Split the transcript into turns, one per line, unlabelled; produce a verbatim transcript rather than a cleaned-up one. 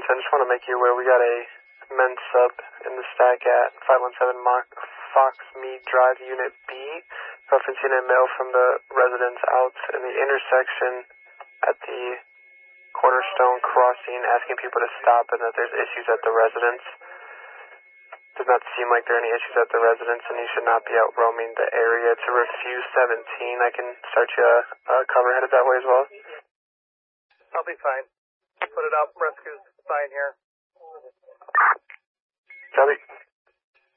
I just want to make you aware we got a men's sub in the stack at five one seven Fox Mead Drive, Unit B, referencing a mail from the residents out in the intersection at the Cornerstone Crossing, asking people to stop and that there's issues at the residence. Does not seem like there are any issues at the residence, and you should not be out roaming the area. To refuse seventeen, I can start you a, a cover headed that way as well.
I'll be fine. Put it up. Rescue's fine here.
Copy.